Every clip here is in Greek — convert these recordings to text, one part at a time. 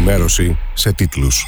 ενημέρωση σε τίτλους.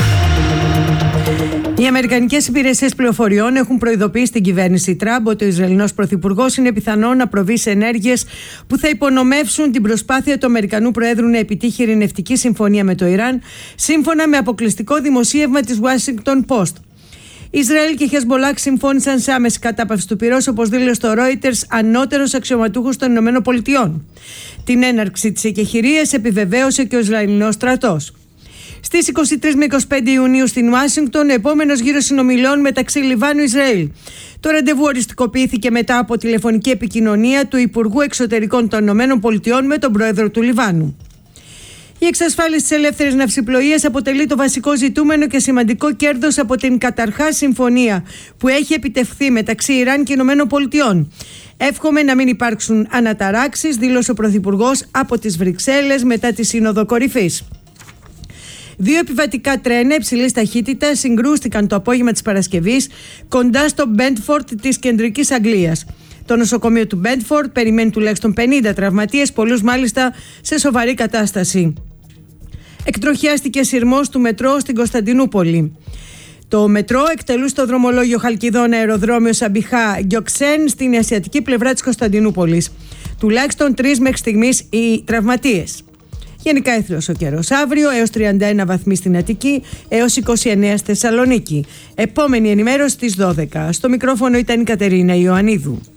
Οι Αμερικανικές υπηρεσίες πληροφοριών έχουν προειδοποιήσει την κυβέρνηση Τραμπ ότι ο Ισραηλινός πρωθυπουργός είναι πιθανό να προβεί σε ενέργειες που θα υπονομεύσουν την προσπάθεια του Αμερικανού Προέδρου να επιτύχει ειρηνευτική συμφωνία με το Ιράν, σύμφωνα με αποκλειστικό δημοσίευμα της Washington Post. Ισραήλ και Χεσμολάχ συμφώνησαν σε άμεση κατάπαυση του πυρός, όπως δήλωσε στο Reuters ανώτερος αξιωματούχος των ΗΠΑ. Την έναρξη της εκεχηρίας επιβεβαίωσε και ο Ισραηλινός στρατός. Στις 23 με 25 Ιουνίου στην Ουάσιγκτον, επόμενος γύρος συνομιλιών μεταξύ Λιβάνου και Ισραήλ. Το ραντεβού οριστικοποιήθηκε μετά από τηλεφωνική επικοινωνία του Υπουργού Εξωτερικών των ΗΠΑ με τον πρόεδρο του Λιβάνου. Η εξασφάλιση της ελεύθερης ναυσιπλοείας αποτελεί το βασικό ζητούμενο και σημαντικό κέρδος από την καταρχάς συμφωνία που έχει επιτευχθεί μεταξύ Ιράν και ΗΠΑ. Εύχομαι να μην υπάρξουν αναταράξεις, δήλωσε ο Πρωθυπουργός από τις Βρυξέλλες μετά τη Σύνοδο Κορυφής. 2 επιβατικά τρένα υψηλής ταχύτητας συγκρούστηκαν το απόγευμα της Παρασκευής κοντά στο Μπέντφορντ της κεντρικής Αγγλίας. Το νοσοκομείο του Μπέντφορντ περιμένει τουλάχιστον 50 τραυματίες, πολλούς μάλιστα σε σοβαρή κατάσταση. Εκτροχιάστηκε σειρμός του μετρό στην Κωνσταντινούπολη. Το μετρό εκτελούσε το δρομολόγιο Χαλκιδών αεροδρόμιο Σαμπιχά Γκιοξέν στην ασιατική πλευρά της Κωνσταντινούπολης. Τουλάχιστον 3 μέχρι στιγμής οι τραυματίες. Γενικά έθριος ο καιρός αύριο, έως 31 βαθμοί στην Αττική, έως 29 στη Θεσσαλονίκη. Επόμενη ενημέρωση στις 12. Στο μικρόφωνο ήταν η Κατερίνα Ιωαννίδου.